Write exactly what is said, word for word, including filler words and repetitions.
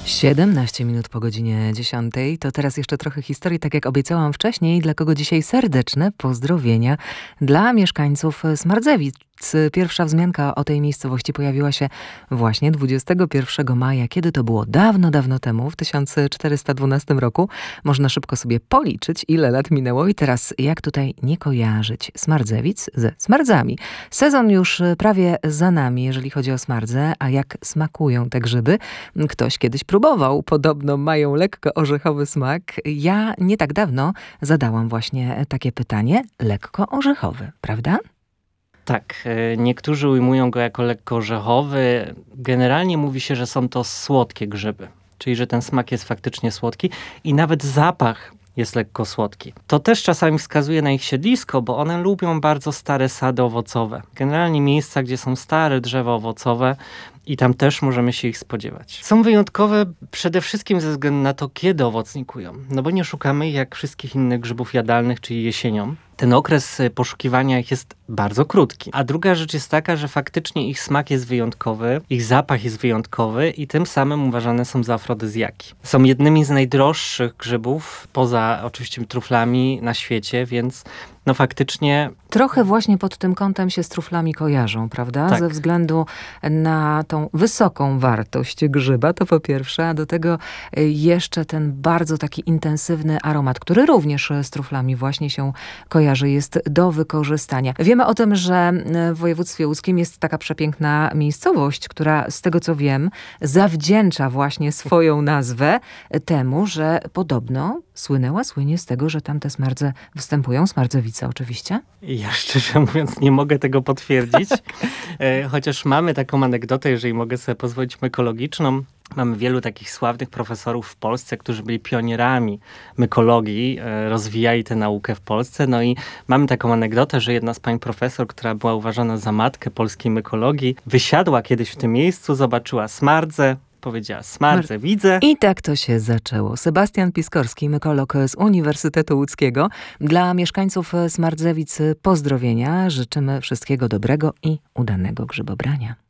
siedemnaście minut po godzinie dziesiątej. To teraz jeszcze trochę historii, tak jak obiecałam wcześniej, dla kogo dzisiaj serdeczne pozdrowienia dla mieszkańców Smardzewic. Pierwsza wzmianka o tej miejscowości pojawiła się właśnie dwudziestego pierwszego maja, kiedy to było dawno, dawno temu, w tysiąc czterysta dwunastym roku. Można szybko sobie policzyć, ile lat minęło i teraz jak tutaj nie kojarzyć Smardzewic ze smardzami. Sezon już prawie za nami, jeżeli chodzi o smardze, a jak smakują te grzyby? Ktoś kiedyś próbował, podobno mają lekko orzechowy smak. Ja nie tak dawno zadałam właśnie takie pytanie, lekko orzechowy, prawda? Tak, niektórzy ujmują go jako lekko orzechowy. Generalnie mówi się, że są to słodkie grzyby, czyli że ten smak jest faktycznie słodki i nawet zapach jest lekko słodki. To też czasami wskazuje na ich siedlisko, bo one lubią bardzo stare sady owocowe. Generalnie miejsca, gdzie są stare drzewa owocowe i tam też możemy się ich spodziewać. Są wyjątkowe przede wszystkim ze względu na to, kiedy owocnikują. No bo nie szukamy ich jak wszystkich innych grzybów jadalnych, czyli jesienią. Ten okres poszukiwania ich jest bardzo krótki. A druga rzecz jest taka, że faktycznie ich smak jest wyjątkowy, ich zapach jest wyjątkowy i tym samym uważane są za afrodyzjaki. Są jednymi z najdroższych grzybów, poza oczywiście truflami na świecie, więc no faktycznie... Trochę właśnie pod tym kątem się z truflami kojarzą, prawda? Tak. Ze względu na tą wysoką wartość grzyba, to po pierwsze, a do tego jeszcze ten bardzo taki intensywny aromat, który również z truflami właśnie się kojarzy, jest do wykorzystania. Wiemy o tym, że w województwie łódzkim jest taka przepiękna miejscowość, która z tego co wiem zawdzięcza właśnie swoją nazwę temu, że podobno słynęła, słynie z tego, że tam te smardze występują, Smardzewice oczywiście. Ja szczerze mówiąc nie mogę tego potwierdzić, chociaż mamy taką anegdotę, jeżeli mogę sobie pozwolić, mykologiczną. Mamy wielu takich sławnych profesorów w Polsce, którzy byli pionierami mykologii, rozwijali tę naukę w Polsce. No i mamy taką anegdotę, że jedna z pań profesor, która była uważana za matkę polskiej mykologii, wysiadła kiedyś w tym miejscu, zobaczyła smardze, powiedziała smardze, widzę. I tak to się zaczęło. Sebastian Piskorski, mykolog z Uniwersytetu Łódzkiego. Dla mieszkańców Smardzewic pozdrowienia. Życzymy wszystkiego dobrego i udanego grzybobrania.